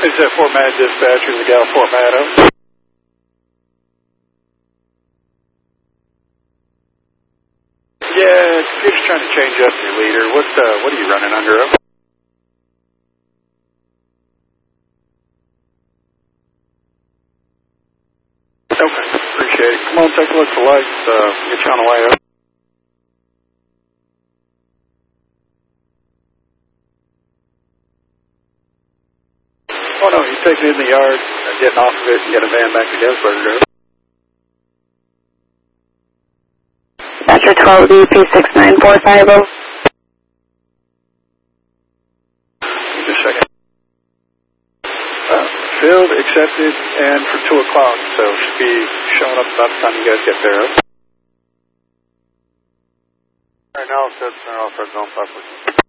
Is that Fort Mad dispatcher, the gal Fort Mad up? Yeah, you're just trying to change up your leader. What are you running under up? Okay, appreciate it. Come on, take a look at the lights. Get you on the way up. Oh no, you take it in the yard, getting off of it, and get a van back to Gettysburg. Dispatcher 12VP69450. Just a second. Filled, accepted, and for 2 o'clock, so should be showing up about the time you guys get there. Right now, it's off our zone 514.